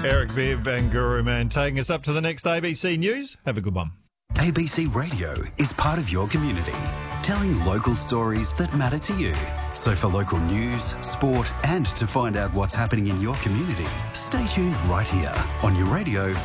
Eric Viv and Guru Man taking us up to the next ABC News. Have a good one. ABC Radio is part of your community, telling local stories that matter to you. So for local news, sport and to find out what's happening in your community, stay tuned right here on your radio